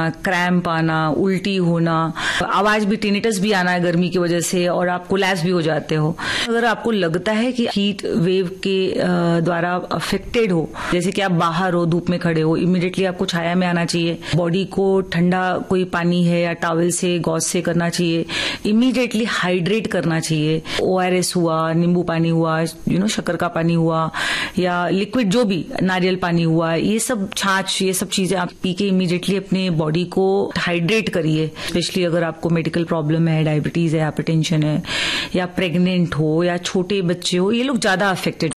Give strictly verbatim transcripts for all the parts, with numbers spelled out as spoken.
Cramp आना, उल्टी होना, आवाज भी टिनिटस भी आना है गर्मी की वजह से, और आप कोलैप्स भी हो जाते हो। अगर आपको लगता है कि हीट वेव के द्वारा अफेक्टेड हो, जैसे कि आप बाहर हो, धूप में खड़े हो, इमीडिएटली आपको छाया में आना चाहिए। बॉडी को ठंडा कोई पानी है या टॉवल से, गॉज से करना चाहिए। इमीडिएटली हाइड्रेट करना चाहिए। ओआरएस हुआ, नींबू पानी हुआ, यू नो शक्कर का पानी हुआ, या लिक्विड जो भी, नारियल पानी हुआ, ये सब, छाछ, ये सब चीजें आप पी के इमीडिएटली अपने बॉडी को हाइड्रेट करिए। स्पेशली अगर आपको मेडिकल प्रॉब्लम है, डायबिटीज है, हाइपरटेंशन है, या प्रेग्नेंट हो, या छोटे बच्चे हो, ये लोग ज्यादा अफेक्टेड।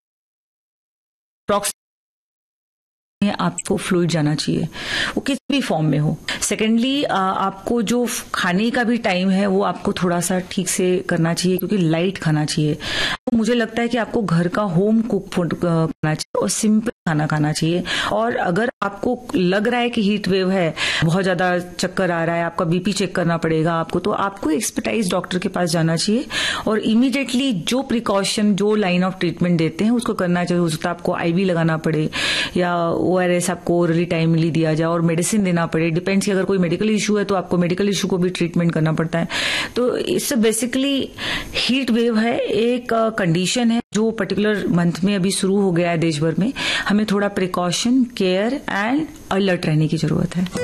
आपको फ्लूइड जाना चाहिए, वो किसी भी फॉर्म में हो। सेकेंडली, आपको जो खाने का भी टाइम है वो आपको थोड़ा सा ठीक से करना चाहिए, क्योंकि लाइट खाना चाहिए। तो मुझे लगता है कि आपको घर का होम कुक फूड खाना चाहिए और सिंपल खाना खाना चाहिए। और अगर आपको लग रहा है कि हीट वेव है, बहुत ज्यादा चक्कर आ रहा है, आपका बीपी चेक करना पड़ेगा आपको, तो आपको एक्सपर्टाइज डॉक्टर के पास जाना चाहिए और इमीडिएटली जो प्रिकॉशन, जो लाइन ऑफ ट्रीटमेंट देते हैं उसको करना चाहिए। हो सकता है आपको आईवी लगाना पड़े, या ओआरएस आपको ओरली टाइमली दिया जाए, और मेडिसिन देना पड़े। डिपेंड्स कि अगर कोई मेडिकल इशू है तो आपको मेडिकल इशू को भी ट्रीटमेंट करना पड़ता है। तो इससे बेसिकली हीट वेव है, एक कंडीशन है जो पर्टिकुलर मंथ में अभी शुरू हो गया है देश भर में। हमें थोड़ा प्रिकॉशन, केयर एंड अलर्ट रहने की जरूरत है।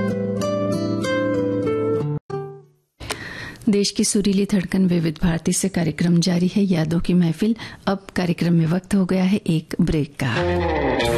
देश की सुरीली धड़कन विविध भारती से कार्यक्रम जारी है, यादों की महफिल। अब कार्यक्रम में वक्त हो गया है एक ब्रेक का।